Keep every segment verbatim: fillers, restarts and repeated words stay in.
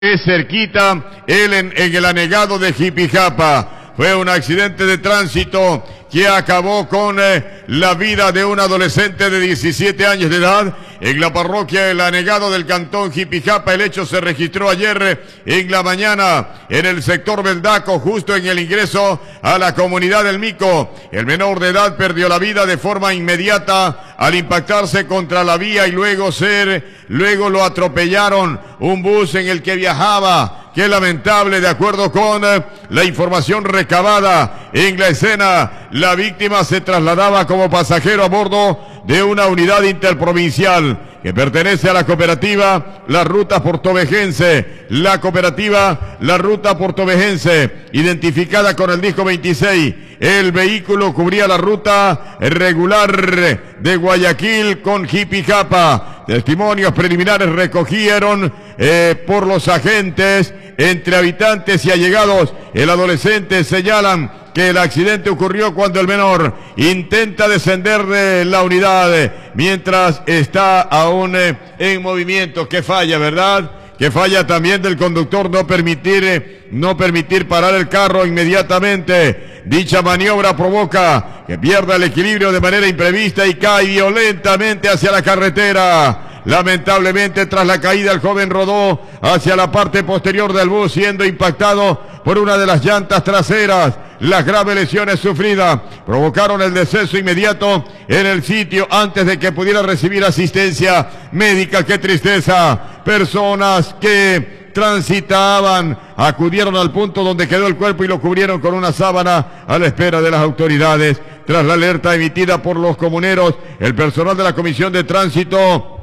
Es cerquita, él en, en el anegado de Jipijapa. Fue un accidente de tránsito que acabó con eh, la vida de un adolescente de diecisiete años de edad en la parroquia El Anegado del cantón Jipijapa. El hecho se registró ayer eh, en la mañana en el sector Beldaco, justo en el ingreso a la comunidad del Mico. El menor de edad perdió la vida de forma inmediata al impactarse contra la vía y luego ser, luego lo atropellaron un bus en el que viajaba. Qué lamentable, de acuerdo con eh, la información recabada en la escena, la víctima se trasladaba como pasajero a bordo de una unidad interprovincial que pertenece a la cooperativa La Ruta Portovejense. La cooperativa La Ruta Portovejense, identificada con el disco veintiséis. El vehículo cubría la ruta regular de Guayaquil con Jipijapa. Testimonios preliminares recogieron eh, por los agentes entre habitantes y allegados. El adolescente señalan que el accidente ocurrió cuando el menor intenta descender de la unidad mientras está aún eh, en movimiento. Que falla, ¿verdad? Que falla también del conductor no permitir, eh, no permitir parar el carro inmediatamente. Dicha maniobra provoca que pierda el equilibrio de manera imprevista y cae violentamente hacia la carretera. Lamentablemente, tras la caída, el joven rodó hacia la parte posterior del bus, siendo impactado por una de las llantas traseras. Las graves lesiones sufridas provocaron el deceso inmediato en el sitio antes de que pudiera recibir asistencia médica. ¡Qué tristeza! Personas que transitaban acudieron al punto donde quedó el cuerpo y lo cubrieron con una sábana a la espera de las autoridades. Tras la alerta emitida por los comuneros, el personal de la Comisión de Tránsito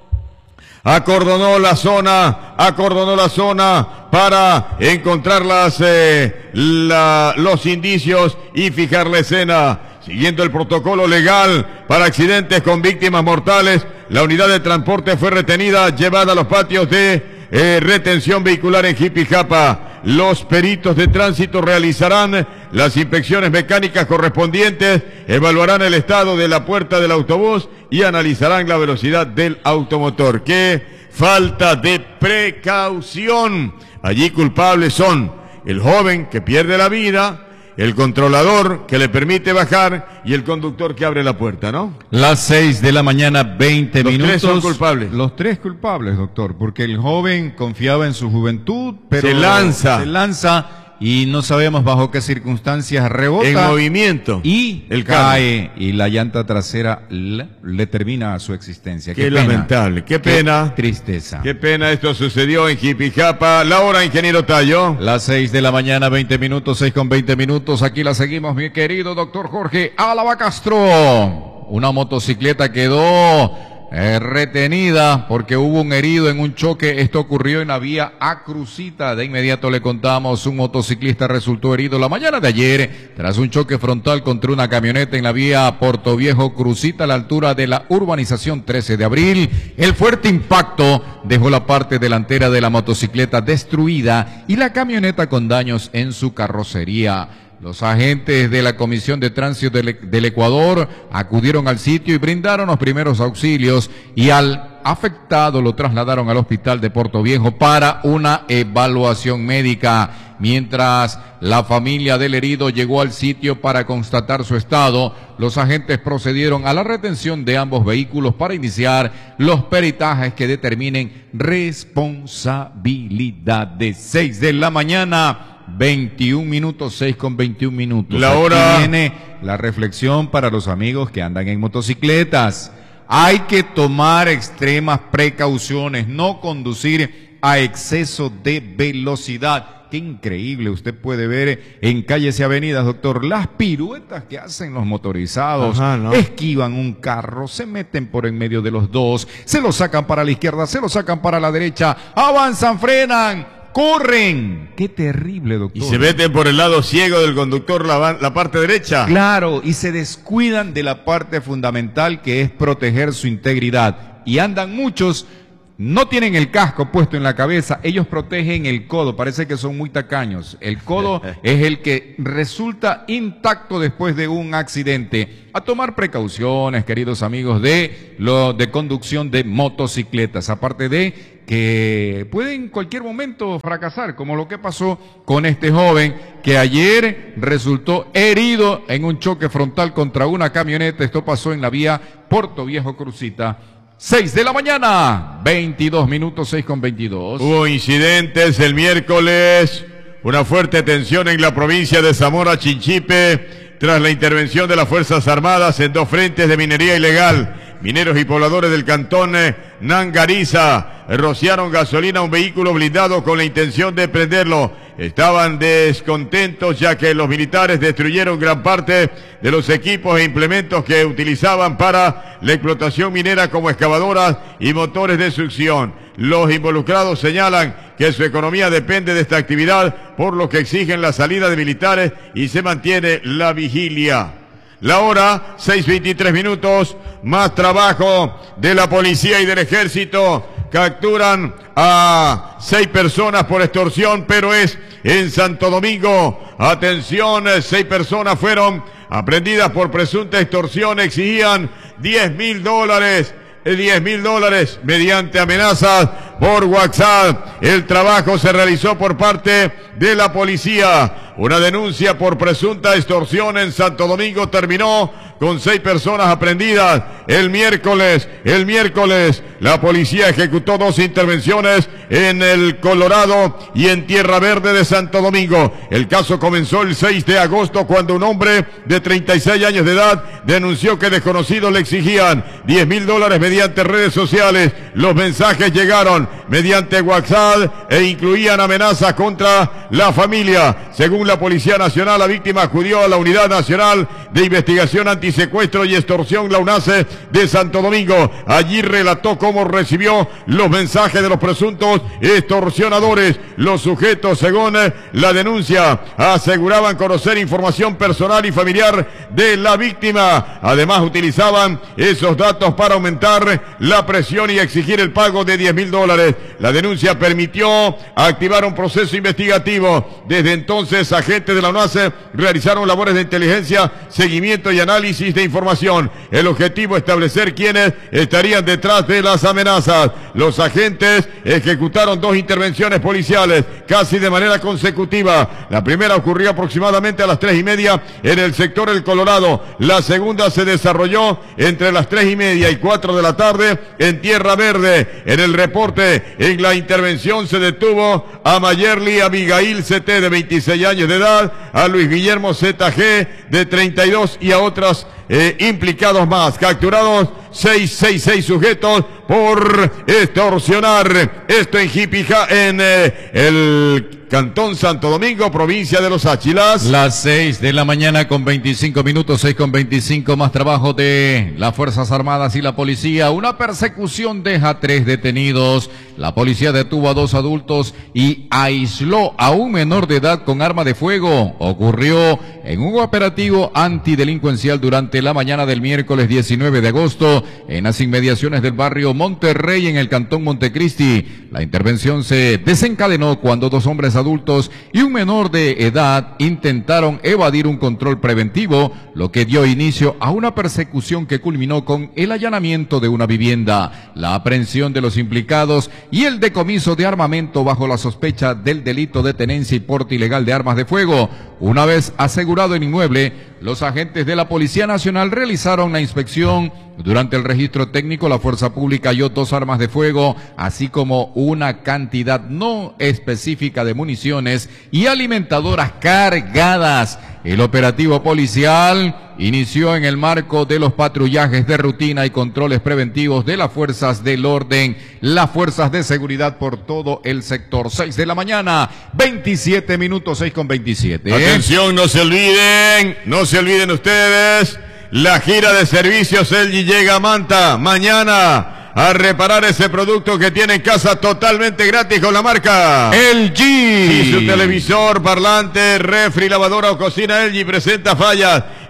acordonó la zona, acordonó la zona para encontrar las, eh, la, los indicios y fijar la escena. Siguiendo el protocolo legal para accidentes con víctimas mortales, la unidad de transporte fue retenida, llevada a los patios de eh, retención vehicular en Jipijapa. Los peritos de tránsito realizarán las inspecciones mecánicas correspondientes, evaluarán el estado de la puerta del autobús y analizarán la velocidad del automotor. ¡Qué falta de precaución! Allí culpables son el joven que pierde la vida, el controlador que le permite bajar y el conductor que abre la puerta, ¿no? Las seis de la mañana, veinte minutos. Los tres son culpables. Los tres culpables, doctor, porque el joven confiaba en su juventud, pero se lanza. Se lanza y no sabemos bajo qué circunstancias rebota. En movimiento. Y el cae carro. Y la llanta trasera le, le termina su existencia. Qué, qué lamentable, qué pena. Qué tristeza. Qué pena, esto sucedió en Jipijapa. La hora, ingeniero Tayo. Las seis de la mañana, veinte minutos, seis con veinte minutos. Aquí la seguimos, mi querido doctor Jorge Álava Castro. Una motocicleta quedó Eh, retenida porque hubo un herido en un choque. Esto ocurrió en la vía A Crucita. De inmediato le contamos, un motociclista resultó herido la mañana de ayer tras un choque frontal contra una camioneta en la vía Portoviejo Crucita a la altura de la urbanización trece de abril. El fuerte impacto dejó la parte delantera de la motocicleta destruida y la camioneta con daños en su carrocería. Los agentes de la Comisión de Tránsito del, del Ecuador acudieron al sitio y brindaron los primeros auxilios y al afectado lo trasladaron al hospital de Portoviejo para una evaluación médica. Mientras la familia del herido llegó al sitio para constatar su estado, los agentes procedieron a la retención de ambos vehículos para iniciar los peritajes que determinen responsabilidades. Seis de la mañana. veintiún minutos, seis con veintiún minutos. La hora. Aquí viene la reflexión para los amigos que andan en motocicletas. Hay que tomar extremas precauciones, no conducir a exceso de velocidad. Qué increíble, usted puede ver en calles y avenidas, doctor, las piruetas que hacen los motorizados. Ajá, ¿no? Esquivan un carro, se meten por en medio de los dos, se lo sacan para la izquierda, se lo sacan para la derecha, avanzan, frenan, corren. Qué terrible, doctor. Y se meten por el lado ciego del conductor, la, la parte derecha. Claro, y se descuidan de la parte fundamental que es proteger su integridad. Y andan muchos, no tienen el casco puesto en la cabeza, ellos protegen el codo, parece que son muy tacaños. El codo es el que resulta intacto después de un accidente. A tomar precauciones, queridos amigos, de lo de conducción de motocicletas, aparte de que puede en cualquier momento fracasar, como lo que pasó con este joven que ayer resultó herido en un choque frontal contra una camioneta. Esto pasó en la vía Puerto Viejo Crucita. seis de la mañana, veintidós minutos, seis con veintidós. Hubo incidentes el miércoles, una fuerte tensión en la provincia de Zamora Chinchipe tras la intervención de las Fuerzas Armadas en dos frentes de minería ilegal. Mineros y pobladores del cantón Nangariza rociaron gasolina a un vehículo blindado con la intención de prenderlo. Estaban descontentos ya que los militares destruyeron gran parte de los equipos e implementos que utilizaban para la explotación minera, como excavadoras y motores de succión. Los involucrados señalan que su economía depende de esta actividad, por lo que exigen la salida de militares y se mantiene la vigilia. La hora, seis veintitrés minutos, más trabajo de la policía y del ejército. Capturan a seis personas por extorsión, pero es en Santo Domingo. Atención, seis personas fueron aprendidas por presunta extorsión. Exigían diez mil dólares. diez mil dólares mediante amenazas por WhatsApp. El trabajo se realizó por parte de la policía. Una denuncia por presunta extorsión en Santo Domingo terminó con seis personas aprendidas. El miércoles, el miércoles, la policía ejecutó dos intervenciones en el Colorado y en Tierra Verde de Santo Domingo. El caso comenzó el seis de agosto cuando un hombre de treinta y seis años de edad denunció que desconocidos le exigían diez mil dólares mediante redes sociales. Los mensajes llegaron mediante WhatsApp e incluían amenazas contra la familia. Según la Policía Nacional, la víctima acudió a la Unidad Nacional de Investigación Antisecuestro y Extorsión, la UNACE, de Santo Domingo. Allí relató cómo recibió los mensajes de los presuntos extorsionadores. Los sujetos, según la denuncia, aseguraban conocer información personal y familiar de la víctima. Además, utilizaban esos datos para aumentar la presión y exigir el pago de diez mil dólares. La denuncia permitió activar un proceso investigativo. Desde entonces, agentes de la UNACE realizaron labores de inteligencia, seguimiento y análisis de información. El objetivo es establecer quiénes estarían detrás de las amenazas. Los agentes ejecutaron dos intervenciones policiales casi de manera consecutiva. La primera ocurrió aproximadamente a las tres y media en el sector El Colorado. La segunda se desarrolló entre las tres y media y cuatro de la tarde en Tierra Verde. En el reporte, en la intervención se detuvo a Mayerly Abigail C T, de veintiséis años de edad, a Luis Guillermo Z G, de treinta y dos, y a otros eh, implicados más. Capturados seis seis seis sujetos por extorsionar. Esto en Jipija, en eh, el Cantón Santo Domingo, provincia de Los Áchilas. Las seis de la mañana con veinticinco minutos, seis con veinticinco, más trabajo de las Fuerzas Armadas y la policía. Una persecución deja tres detenidos. La policía detuvo a dos adultos y aisló a un menor de edad con arma de fuego. Ocurrió en un operativo antidelincuencial durante la mañana del miércoles diecinueve de agosto en las inmediaciones del barrio Monterrey, en el Cantón Montecristi. La intervención se desencadenó cuando dos hombres adultos y un menor de edad intentaron evadir un control preventivo, lo que dio inicio a una persecución que culminó con el allanamiento de una vivienda, la aprehensión de los implicados y el decomiso de armamento bajo la sospecha del delito de tenencia y porte ilegal de armas de fuego. Una vez asegurado el inmueble, los agentes de la Policía Nacional realizaron la inspección. Durante el registro técnico, la fuerza pública halló dos armas de fuego, así como una cantidad no específica de municiones y alimentadoras cargadas. El operativo policial inició en el marco de los patrullajes de rutina y controles preventivos de las fuerzas del orden, las fuerzas de seguridad por todo el sector. seis de la mañana, veintisiete minutos, seis con veintisiete. Atención, no se olviden, no se olviden ustedes, la gira de servicios L G llega a Manta mañana a reparar ese producto que tiene en casa totalmente gratis con la marca L G. Si su televisor, parlante, refri, lavadora o cocina L G presenta fallas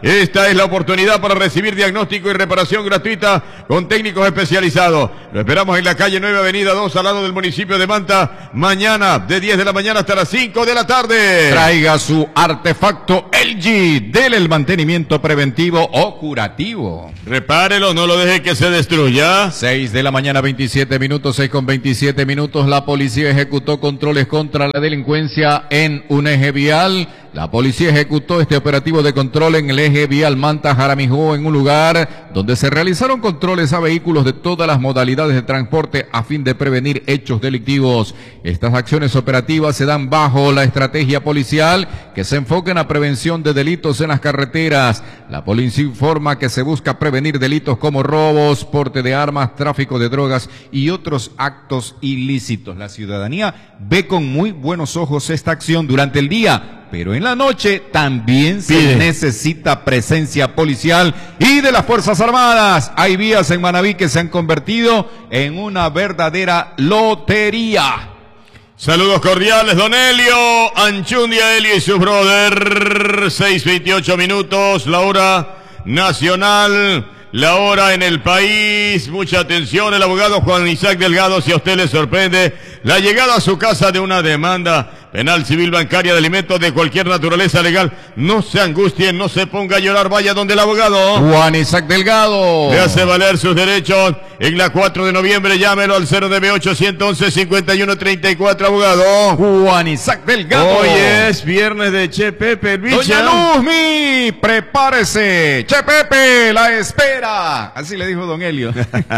Esta es la oportunidad para recibir diagnóstico y reparación gratuita con técnicos especializados. Lo esperamos en la calle nueve, avenida dos, al lado del municipio de Manta, mañana de diez de la mañana hasta las cinco de la tarde. Traiga su artefacto L G, dele el mantenimiento preventivo o curativo. Repárelo, no lo deje que se destruya. seis de la mañana, veintisiete minutos, seis con veintisiete minutos. La policía ejecutó controles contra la delincuencia en un eje vial. La policía ejecutó este operativo de control en el eje vial Manta-Jaramijó, en un lugar donde se realizaron controles a vehículos de todas las modalidades de transporte a fin de prevenir hechos delictivos. Estas acciones operativas se dan bajo la estrategia policial que se enfoca en la prevención de delitos en las carreteras. La policía informa que se busca prevenir delitos como robos, porte de armas, tráfico de drogas y otros actos ilícitos. La ciudadanía ve con muy buenos ojos esta acción durante el día, pero en la noche también se Pide. necesita presencia policial y de las Fuerzas Armadas. Hay vías en Manabí que se han convertido en una verdadera lotería. Saludos cordiales, don Helio, Anchundia, Helio y su brother. seis veintiocho minutos, la hora nacional, la hora en el país. Mucha atención, el abogado Juan Isaac Delgado, si a usted le sorprende la llegada a su casa de una demanda penal, civil, bancaria, de alimentos de cualquier naturaleza legal, no se angustien, no se ponga a llorar, vaya donde el abogado Juan Isaac Delgado le hace valer sus derechos. En la cuatro de noviembre, llámelo al cero nueve ocho, uno once, cincuenta y uno treinta y cuatro, abogado Juan Isaac Delgado. Hoy es viernes de Che Pepe, el bicha. Doña Luzmi, prepárese. Che Pepe, la espera. Así le dijo don Helio.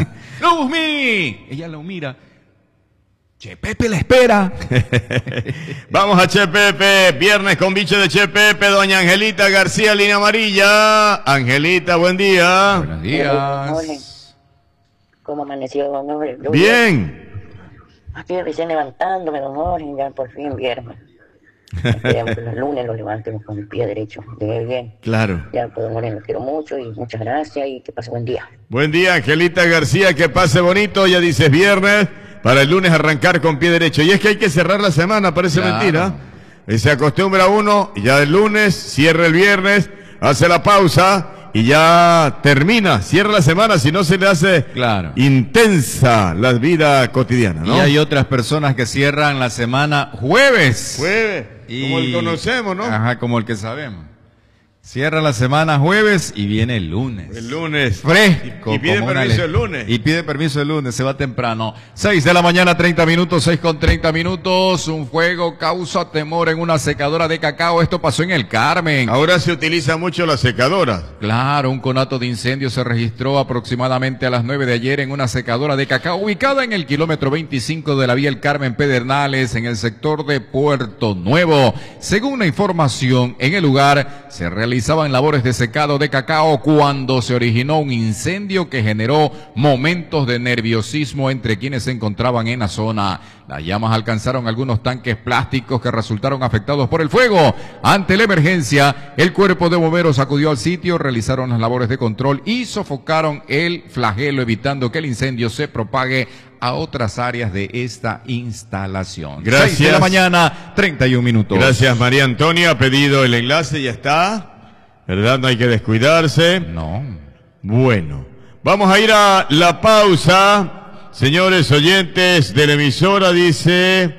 Luzmi. Ella lo mira. Che Pepe la espera. Vamos a Che Pepe, viernes con biche de Che Pepe, doña Angelita García, línea amarilla. Angelita, buen día. Buenos días. ¿Cómo amaneció, don Jorge? Bien. Aquí recién levantándome, don Jorge, ya por fin viernes. Esperemos que los lunes lo levantemos con el pie derecho. Llegué bien. Claro. Ya, pues, don Jorge, los quiero mucho y muchas gracias y que pase buen día. Buen día, Angelita García, que pase bonito. Ya dices viernes, para el lunes arrancar con pie derecho. Y es que hay que cerrar la semana, parece Claro. mentira. Y se acostumbra uno, y ya el lunes, cierra el viernes, hace la pausa y ya termina, cierra la semana, si no se le hace Claro. intensa la vida cotidiana, ¿no? Y hay otras personas que cierran la semana jueves. Jueves, Y- como el conocemos, ¿no? Ajá, como el que sabemos. Cierra la semana jueves y viene el lunes. El lunes. Fresco. Y pide como una permiso le- el lunes. Y pide permiso el lunes, se va temprano. seis de la mañana, treinta minutos, seis con treinta minutos. Un fuego causa temor en una secadora de cacao. Esto pasó en el Carmen. Ahora se utiliza mucho la secadora. Claro, un conato de incendio se registró aproximadamente a las nueve de ayer en una secadora de cacao ubicada en el kilómetro veinticinco de la vía El Carmen Pedernales, en el sector de Puerto Nuevo. Según la información, en el lugar se realizaban labores de secado de cacao cuando se originó un incendio que generó momentos de nerviosismo entre quienes se encontraban en la zona. Las llamas alcanzaron algunos tanques plásticos que resultaron afectados por el fuego. Ante la emergencia, el cuerpo de bomberos acudió al sitio, realizaron las labores de control y sofocaron el flagelo, evitando que el incendio se propague a otras áreas de esta instalación. Gracias. seis de la mañana, treinta y un minutos. Gracias, María Antonia. Ha pedido el enlace, ya está. ¿Verdad? No hay que descuidarse. No. Bueno, vamos a ir a la pausa. Señores oyentes de la emisora, dice,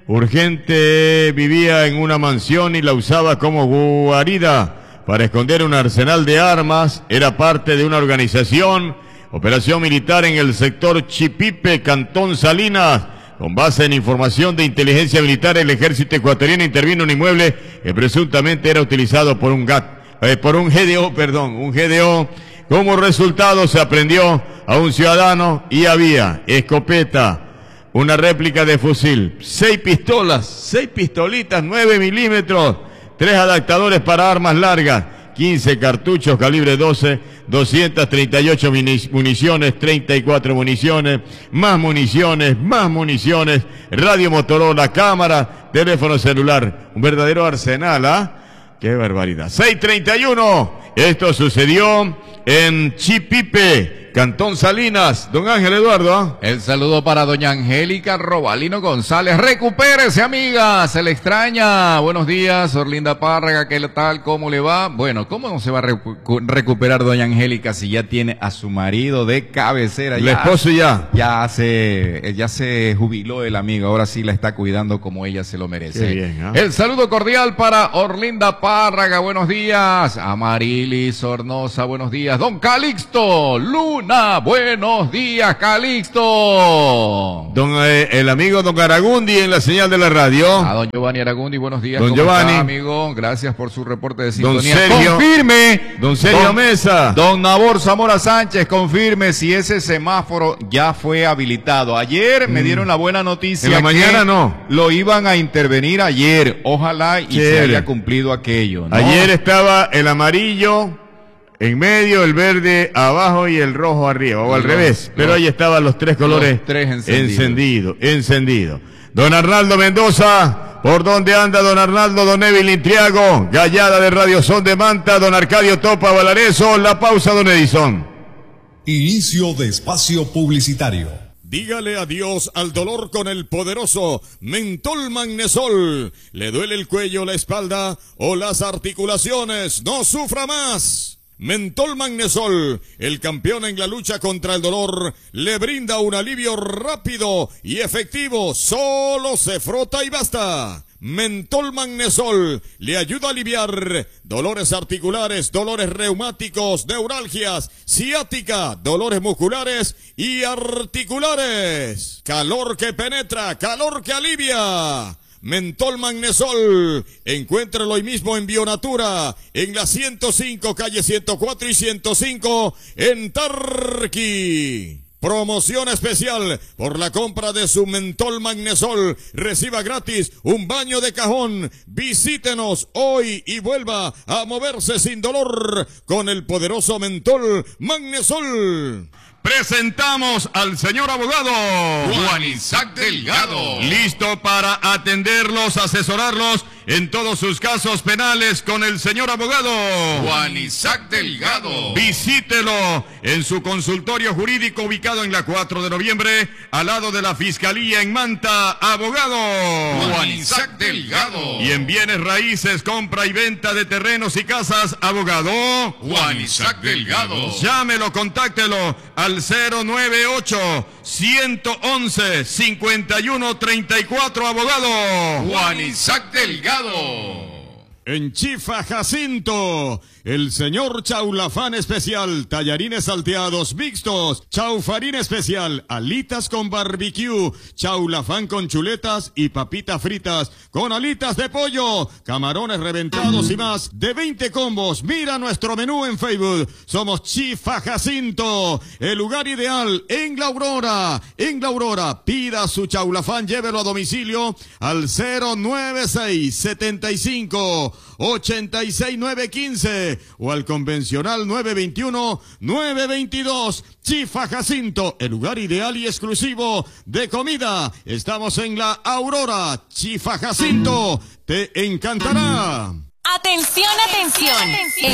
urgente, vivía en una mansión y la usaba como guarida para esconder un arsenal de armas. Era parte de una organización, operación militar en el sector Chipipe, Cantón Salinas. Con base en información de inteligencia militar, el ejército ecuatoriano intervino en un inmueble que presuntamente era utilizado por un G A T. Eh, por un G D O, perdón, un G D O. Como resultado se aprendió a un ciudadano y había escopeta, una réplica de fusil, seis pistolas, seis pistolitas, nueve milímetros, tres adaptadores para armas largas, quince cartuchos calibre doce, doscientas treinta y ocho municiones, treinta y cuatro municiones, más municiones, más municiones, radio Motorola, cámara, teléfono celular, un verdadero arsenal, ¿ah? ¡Qué barbaridad! seis treinta y uno. Esto sucedió en Chipipe, Cantón Salinas. Don Ángel Eduardo. ¿Ah? El saludo para doña Angélica Robalino González. Recupérese, amiga. Se le extraña. Buenos días, Orlinda Párraga. ¿Qué tal? ¿Cómo le va? Bueno, ¿cómo no se va a recu recuperar doña Angélica si ya tiene a su marido de cabecera? El ya, esposo ya. Ya se, ya se jubiló el amigo. Ahora sí la está cuidando como ella se lo merece. Qué bien, ¿eh? El saludo cordial para Orlinda Párraga. Buenos días. Amarilis Sornosa. Buenos días. Don Calixto Luna. Buenos días, Calixto. Don, eh, el amigo Don Aragundi en la señal de la radio. A don Giovanni Aragundi, buenos días. Don ¿Cómo Giovanni. está, amigo? Gracias por su reporte de sintonía. Don Sergio. Confirme. Don Sergio don, Mesa. Don Nabor Zamora Sánchez, confirme si ese semáforo ya fue habilitado. Ayer mm. me dieron la buena noticia. En la que mañana no. Lo iban a intervenir ayer. Ojalá y Chévere. se haya cumplido aquello, ¿no? Ayer estaba el amarillo en medio, el verde abajo y el rojo arriba, o los, al revés. Pero los, ahí estaban los tres colores los tres encendidos. encendido, encendido. Don Arnaldo Mendoza, ¿por dónde anda don Arnaldo? Don Evil Intriago, Gallada de Radio Son de Manta, don Arcadio Topa Valareso, la pausa don Edison. Inicio de espacio publicitario. Dígale adiós al dolor con el poderoso Mentol Magnesol. ¿Le duele el cuello, la espalda o las articulaciones? ¡No sufra más! Mentol Magnesol, el campeón en la lucha contra el dolor, le brinda un alivio rápido y efectivo. Solo se frota y basta. Mentol Magnesol le ayuda a aliviar dolores articulares, dolores reumáticos, neuralgias, ciática, dolores musculares y articulares. Calor que penetra, calor que alivia. Mentol Magnesol, encuéntralo hoy mismo en Bionatura, en la ciento cinco, calle ciento cuatro y ciento cinco, en Tarqui. Promoción especial por la compra de su Mentol Magnesol. Reciba gratis un baño de cajón. Visítenos hoy y vuelva a moverse sin dolor con el poderoso Mentol Magnesol. Presentamos al señor abogado Juan Isaac Delgado. Listo para atenderlos, asesorarlos en todos sus casos penales con el señor abogado Juan Isaac Delgado. Visítelo en su consultorio jurídico ubicado en la cuatro de noviembre, al lado de la Fiscalía en Manta. Abogado Juan Isaac Delgado. Y en bienes raíces, compra y venta de terrenos y casas, abogado Juan Isaac Delgado. Llámelo, contáctelo al cero nueve ocho, uno uno uno, cinco uno tres cuatro, abogado Juan Isaac Delgado. En Chifa Jacinto, el señor Chaulafán especial, tallarines salteados mixtos, chaufarín especial, alitas con barbecue, chaulafán con chuletas y papitas fritas con alitas de pollo, camarones reventados y más de veinte combos. Mira nuestro menú en Facebook. Somos Chifa Jacinto, el lugar ideal en La Aurora. En La Aurora, pida su chaulafán, llévelo a domicilio al cero nueve seis, setenta y cinco, ochenta y seis, nueve quince o al convencional nueve veintiuno, nueve veintidós. Chifa Jacinto, el lugar ideal y exclusivo de comida. Estamos en La Aurora. Chifa Jacinto, te encantará. Atención, atención.